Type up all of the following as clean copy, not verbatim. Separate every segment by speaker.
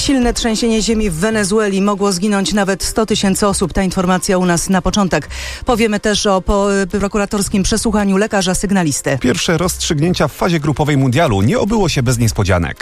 Speaker 1: Silne trzęsienie ziemi w Wenezueli. Mogło zginąć nawet 100 000 osób. Ta informacja u nas na początek. Powiemy też o prokuratorskim przesłuchaniu lekarza sygnalisty.
Speaker 2: Pierwsze rozstrzygnięcia w fazie grupowej mundialu nie obyło się bez niespodzianek.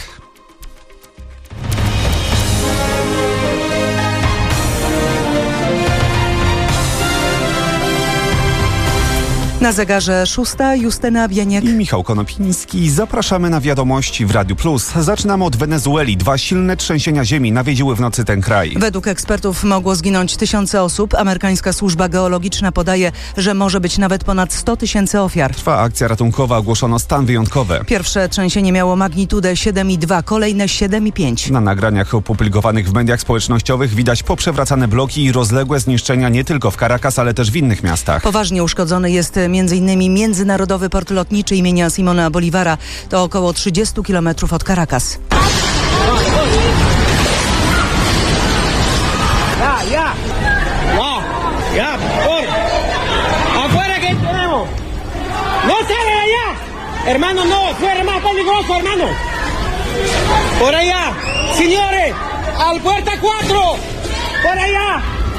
Speaker 1: Na zegarze 6, Justyna Bieniek
Speaker 2: I Michał Konopiński. Zapraszamy na wiadomości w Radiu Plus. Zaczynamy od Wenezueli. 2 silne trzęsienia ziemi nawiedziły w nocy ten kraj.
Speaker 1: Według ekspertów mogło zginąć tysiące osób. Amerykańska służba geologiczna podaje, że może być nawet ponad 100 000 ofiar.
Speaker 2: Trwa akcja ratunkowa, ogłoszono stan wyjątkowy.
Speaker 1: Pierwsze trzęsienie miało magnitudę 7,2, kolejne 7,5.
Speaker 2: Na nagraniach opublikowanych w mediach społecznościowych widać poprzewracane bloki i rozległe zniszczenia nie tylko w Caracas, ale też w innych miastach.
Speaker 1: Poważnie uszkodzony jest m.in. Międzynarodowy Port Lotniczy imienia Simona Bolívara. To około 30 km od Caracas.
Speaker 3: Hermano, no, fuera más peligroso, hermano. Por allá, señores, al puerta 4, por allá.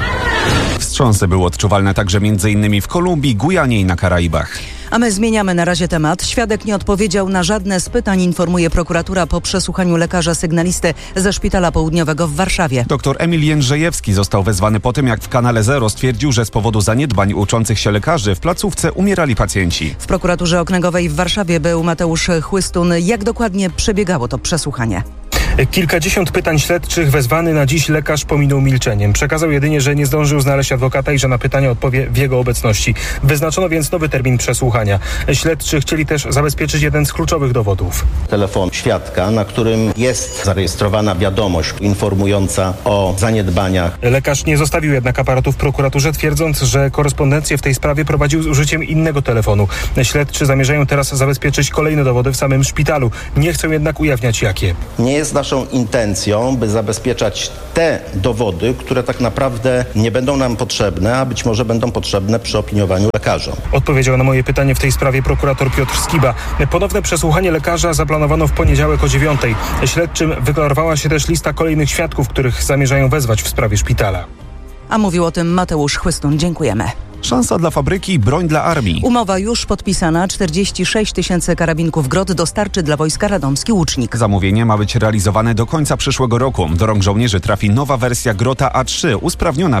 Speaker 2: Wstrząsy były odczuwalne także m.in. w Kolumbii, Gujanie i na Karaibach.
Speaker 1: A my zmieniamy na razie temat. Świadek nie odpowiedział na żadne z pytań, informuje prokuratura po przesłuchaniu lekarza sygnalisty ze Szpitala Południowego w Warszawie.
Speaker 2: Dr Emil Jędrzejewski został wezwany po tym, jak w Kanale Zero stwierdził, że z powodu zaniedbań uczących się lekarzy w placówce umierali pacjenci.
Speaker 1: W prokuraturze okręgowej w Warszawie był Mateusz Chłystun. Jak dokładnie przebiegało to przesłuchanie?
Speaker 4: Kilkadziesiąt pytań śledczych wezwany na dziś lekarz pominął milczeniem. Przekazał jedynie, że nie zdążył znaleźć adwokata i że na pytania odpowie w jego obecności. Wyznaczono więc nowy termin przesłuchania. Śledczy chcieli też zabezpieczyć jeden z kluczowych dowodów.
Speaker 5: Telefon świadka, na którym jest zarejestrowana wiadomość informująca o zaniedbaniach.
Speaker 4: Lekarz nie zostawił jednak aparatu w prokuraturze, twierdząc, że korespondencję w tej sprawie prowadził z użyciem innego telefonu. Śledczy zamierzają teraz zabezpieczyć kolejne dowody w samym szpitalu. Nie chcą jednak ujawniać jakie.
Speaker 5: Nie jest naszą intencją, by zabezpieczać te dowody, które tak naprawdę nie będą nam potrzebne, a być może będą potrzebne przy opiniowaniu lekarzom.
Speaker 4: Odpowiedział na moje pytanie w tej sprawie prokurator Piotr Skiba. Ponowne przesłuchanie lekarza zaplanowano w poniedziałek o 9:00. Śledczym wyklarowała się też lista kolejnych świadków, których zamierzają wezwać w sprawie szpitala.
Speaker 1: A mówił o tym Mateusz Chłystun. Dziękujemy.
Speaker 2: Szansa dla fabryki, broń dla armii.
Speaker 1: Umowa już podpisana. 46 000 karabinków Grot dostarczy dla wojska radomski łucznik.
Speaker 2: Zamówienie ma być realizowane do końca przyszłego roku. Do rąk żołnierzy trafi nowa wersja Grota A3, usprawniona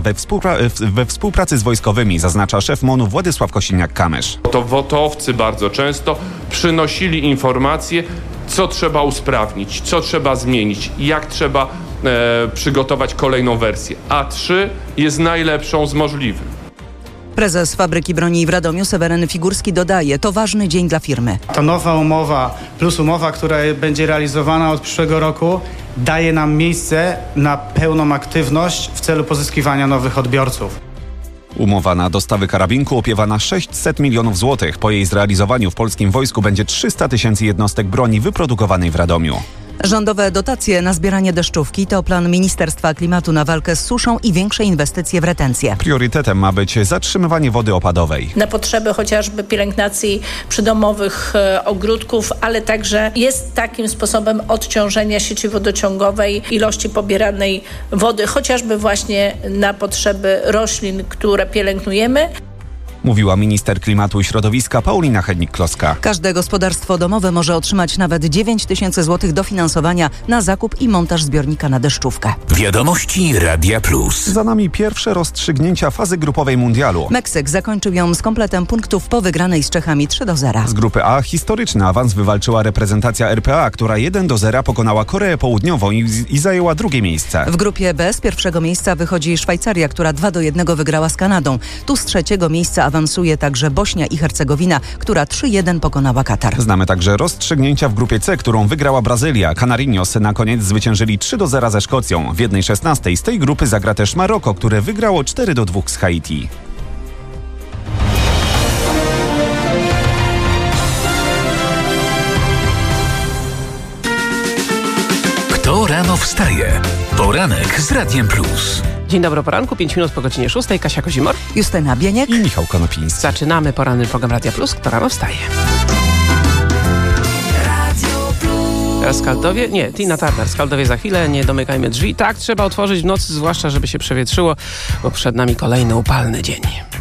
Speaker 2: we współpracy z wojskowymi, zaznacza szef MON-u Władysław Kosiniak-Kamysz.
Speaker 6: To wotowcy bardzo często przynosili informacje, co trzeba usprawnić, co trzeba zmienić, jak trzeba przygotować kolejną wersję. A3 jest najlepszą z możliwych.
Speaker 1: Prezes fabryki broni w Radomiu Seweryn Figurski dodaje, to ważny dzień dla firmy.
Speaker 7: Ta nowa umowa plus umowa, która będzie realizowana od przyszłego roku, daje nam miejsce na pełną aktywność w celu pozyskiwania nowych odbiorców.
Speaker 2: Umowa na dostawy karabinku opiewa na 600 milionów złotych. Po jej zrealizowaniu w polskim wojsku będzie 300 000 jednostek broni wyprodukowanej w Radomiu.
Speaker 1: Rządowe dotacje na zbieranie deszczówki to plan Ministerstwa Klimatu na walkę z suszą i większe inwestycje w retencję.
Speaker 2: Priorytetem ma być zatrzymywanie wody opadowej.
Speaker 8: Na potrzeby chociażby pielęgnacji przydomowych ogródków, ale także jest takim sposobem odciążenia sieci wodociągowej, ilości pobieranej wody, chociażby właśnie na potrzeby roślin, które pielęgnujemy.
Speaker 2: Mówiła minister klimatu i środowiska Paulina Hennig-Kloska.
Speaker 1: Każde gospodarstwo domowe może otrzymać nawet 9 000 złotych dofinansowania na zakup i montaż zbiornika na deszczówkę.
Speaker 9: Wiadomości Radia Plus.
Speaker 2: Za nami pierwsze rozstrzygnięcia fazy grupowej mundialu.
Speaker 1: Meksyk zakończył ją z kompletem punktów po wygranej z Czechami 3-0.
Speaker 2: Z grupy A historyczny awans wywalczyła reprezentacja RPA, która 1-0 pokonała Koreę Południową i zajęła drugie miejsce.
Speaker 1: W grupie B z pierwszego miejsca wychodzi Szwajcaria, która 2-1 wygrała z Kanadą. Tu z trzeciego miejsca awansuje także Bośnia i Hercegowina, która 3-1 pokonała Katar.
Speaker 2: Znamy także rozstrzygnięcia w grupie C, którą wygrała Brazylia. Canarinos na koniec zwyciężyli 3-0 ze Szkocją. W 1/16 z tej grupy zagra też Maroko, które wygrało 4-2 z Haiti.
Speaker 9: Kto rano wstaje? Poranek z Radiem Plus.
Speaker 10: Dzień dobry, poranku, 5 minut po godzinie 6. Kasia Kozimor,
Speaker 1: Justyna Bieniek
Speaker 2: i Michał Konopiński.
Speaker 10: Zaczynamy poranny program Radia Plus. Kto rano wstaje? Skaldowie. Nie, Tina Turner. Skaldowie za chwilę, nie domykajmy drzwi. Tak, trzeba otworzyć w nocy, zwłaszcza żeby się przewietrzyło, bo przed nami kolejny upalny dzień.